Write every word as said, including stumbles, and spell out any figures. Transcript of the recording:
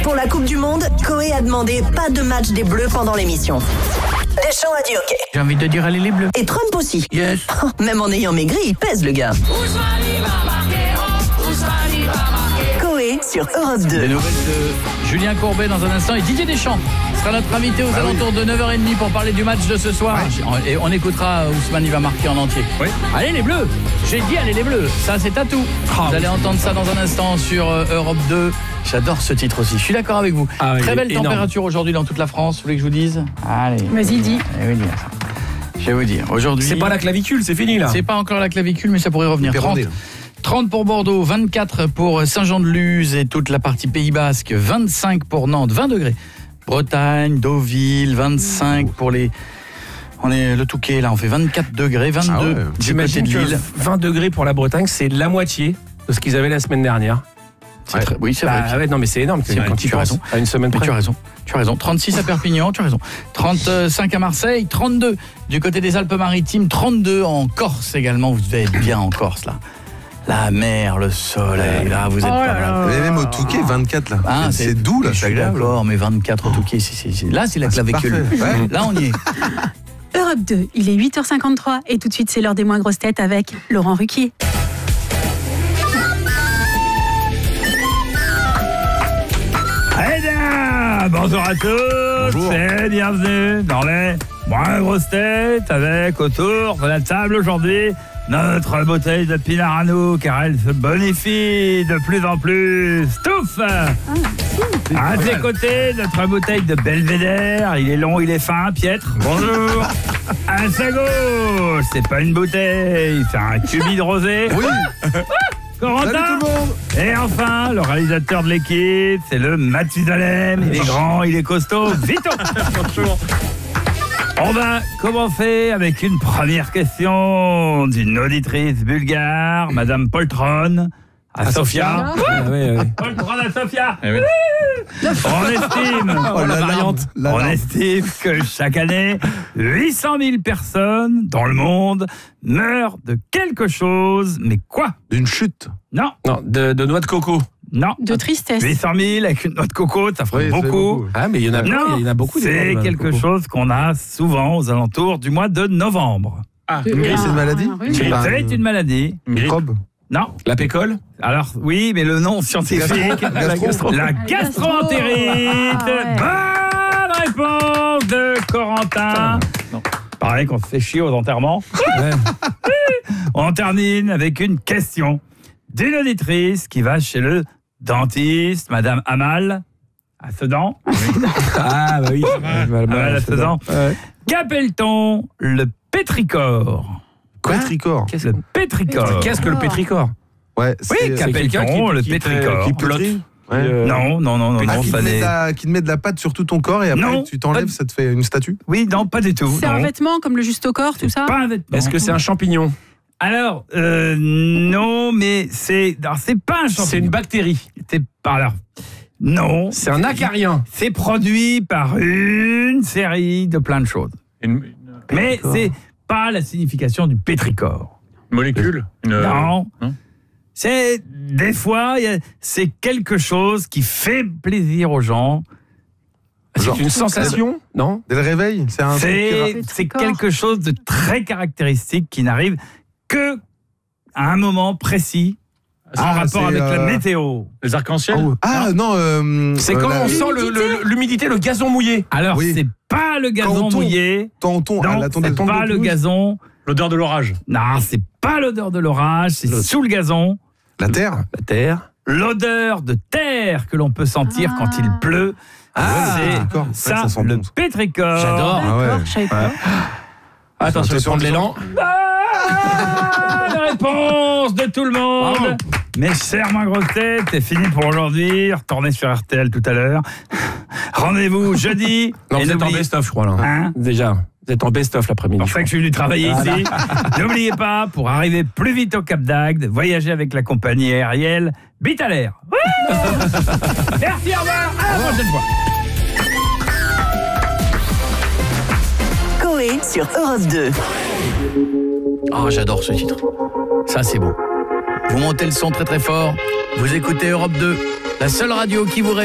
Pour la Coupe du Monde, Coé a demandé pas de match des Bleus pendant l'émission. Deschamps a dit OK. J'ai envie de dire allez les Bleus. Et Trump aussi. Yes. Même en ayant maigri, il pèse le gars. Coé sur Europe deux. Des nouvelles de Julien Courbet dans un instant et Didier Deschamps sera notre invité aux ah alentours oui. de neuf heures trente pour parler du match de ce soir. Ouais. Et on écoutera Ousmane, il va marquer en entier. Oui. Allez les Bleus. J'ai dit allez les Bleus. Ça c'est à tout. Oh, vous allez entendre ça dans un instant sur euh, Europe deux. J'adore ce titre aussi. Je suis d'accord avec vous. Ah, Très belle énorme. température aujourd'hui dans toute la France. Vous voulez que je vous dise ? Allez. Vas-y, dis. Allez, oui, je vais vous dire. Aujourd'hui. C'est pas la clavicule, c'est fini là. C'est pas encore la clavicule, mais ça pourrait revenir. trente, trente pour Bordeaux, vingt-quatre pour Saint-Jean-de-Luz et toute la partie Pays Basque, vingt-cinq pour Nantes, vingt degrés. Bretagne, Deauville, vingt-cinq pour les... On est le Touquet là, on fait vingt-quatre degrés, vingt-deux ah ouais. du côté de Lille. vingt degrés pour la Bretagne, c'est la moitié de ce qu'ils avaient la semaine dernière. C'est ouais. très... Oui, c'est bah, vrai. Ouais, non, mais c'est énorme. C'est quand tu as raison. À une semaine près. Tu as raison. Tu as raison. trente-six à Perpignan, tu as raison. trente-cinq à Marseille, trente-deux du côté des Alpes-Maritimes, trente-deux en Corse également. Vous devez être bien en Corse là. La mer, le soleil, là, vous êtes oh pas mal. Mais même au Touquet, vingt-quatre là. Ah, c'est, c'est, c'est doux là. Je suis d'accord, mais vingt-quatre au Touquet, c'est, c'est, c'est... là c'est la ah, clavicule. C'est ouais. Là on y est. Europe deux, il est huit heures cinquante-trois et tout de suite c'est l'heure des moins grosses têtes avec Laurent Ruquier. Eh bien, bonjour à tous, bonjour. Et bienvenue dans les moins grosses têtes avec autour de la table aujourd'hui notre bouteille de Pinard à nous, car elle se bonifie de plus en plus. Stouf ah, si. À ses côtés, notre bouteille de Belvédère. Il est long, il est fin, piètre. Bonjour. À sa gauche, c'est pas une bouteille, c'est un cubi de rosé. Oui. Corentin. Salut tout le monde. Et enfin, le réalisateur de l'équipe, c'est le Mathusalem. Il est grand, il est costaud. Vito. Bonjour. On va commencer avec une première question d'une auditrice bulgare, Madame Poltron, à, à Sofia. Sofia. Ah, oui, oui. Poltron à Sofia. Ah, oui. On estime, oh, la variante, la on estime que chaque année, huit cent mille personnes dans le monde meurent de quelque chose, mais quoi ? D'une chute. Non. Non, de, de noix de coco. Non. De tristesse. huit cent mille avec une noix de coco, ça ferait oui, beaucoup. beaucoup. Ah, mais il y en a, non, il y en a beaucoup. C'est quelque chose qu'on a souvent aux alentours du mois de novembre. Ah, une grippe, c'est une maladie ah, oui. C'est une maladie. Une microbe. Non. La pécole ? Alors, oui, mais le nom scientifique. La gastro. La gastroentérite. Ah, ouais. Bonne réponse de Corentin. Non. Pareil qu'on se fait chier aux enterrements. Ouais. On termine avec une question d'une auditrice qui va chez le dentiste, Madame Amal, à Sedan. Ah, bah oui. Amal à Sedan. Ouais. Qu'appelle-t-on le pétrichor ? Quoi ? Pétrichor. Qu'est-ce le pétrichor ? Qu'est-ce que le pétrichor ? Ouais, c'est, oui, qu'appelle-t-on le pétrichor ? Qui flotte. Ouais. Euh, non, non, non, non, ah, non. Qui, Ça te met la, qui te met de la pâte sur tout ton corps et après non, tu t'enlèves, ça te fait une statue ? Oui, non, pas du tout. C'est non. un vêtement comme le juste au corps, tout ça ? Pas un vêtement. Est-ce que c'est un champignon ? Alors, euh, non, mais c'est, alors, c'est pas un champignon. C'est une bactérie. C'est pas alors. Non. C'est un acarien. C'est produit par une série de plein de choses. Une, une, mais c'est pas la signification du pétrichor. Une molécule une... Non. non. C'est des fois, y a, c'est quelque chose qui fait plaisir aux gens. C'est genre, une sensation, non ? Dès le réveil, c'est un. C'est, c'est quelque chose de très caractéristique qui n'arrive que à un moment précis. En ah, rapport avec euh... la météo. Les arcs-en-ciel. Oh. Ah non, euh, c'est euh, quand la... on sent le, le, l'humidité, le gazon mouillé. Alors, oui. C'est pas le gazon quand on, mouillé. Quand on tombe, non, la c'est pas le gazon. L'odeur de l'orage. Non, c'est pas l'odeur de l'orage, c'est le... sous le gazon. La terre. La terre. L'odeur de terre que l'on peut sentir ah. quand il pleut. Ah, c'est ouais, ça, ça le bon. pétrichor. J'adore. Ah ouais. Je savais pas. Ouais. Attention, je vais prendre l'élan. Ah, la réponse de tout le monde. Bravo. Mes chers moins grosses têtes, c'est fini pour aujourd'hui. Retournez sur R T L tout à l'heure. Rendez-vous jeudi. Non, vous êtes en best-of, je crois, là. Hein déjà, vous êtes en best-of l'après-midi. C'est pour ça que je suis venu travailler voilà. ici. N'oubliez pas, pour arriver plus vite au Cap d'Agde, voyagez avec la compagnie aérienne Bitalair. Merci, au revoir. À la prochaine fois. Coé sur Europe deux. Oh, j'adore ce titre. Ça, c'est beau. Vous montez le son très très fort. Vous écoutez Europe deux, la seule radio qui vous